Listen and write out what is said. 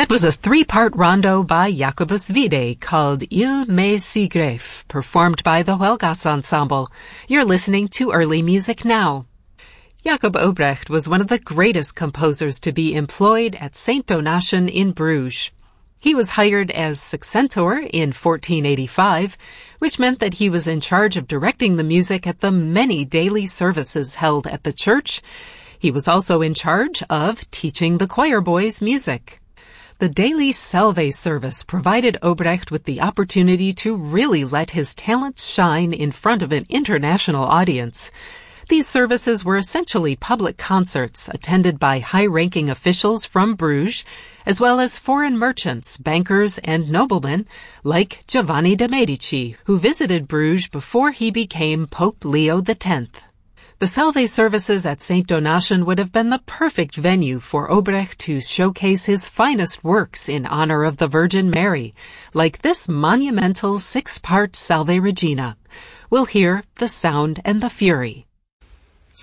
That was a three-part rondo by Jacobus Wiede called Il me si gref, performed by the Huelgas Ensemble. You're listening to Early Music Now. Jacob Obrecht was one of the greatest composers to be employed at St. Donatian in Bruges. He was hired as successor in 1485, which meant that he was in charge of directing the music at the many daily services held at the church. He was also in charge of teaching the choir boys music. The daily Salve service provided Obrecht with the opportunity to really let his talents shine in front of an international audience. These services were essentially public concerts attended by high-ranking officials from Bruges, as well as foreign merchants, bankers, and noblemen like Giovanni de' Medici, who visited Bruges before he became Pope Leo X. The Salve services at St. Donatian would have been the perfect venue for Obrecht to showcase his finest works in honor of the Virgin Mary, like this monumental 6-part Salve Regina. We'll hear The Sound and the Fury.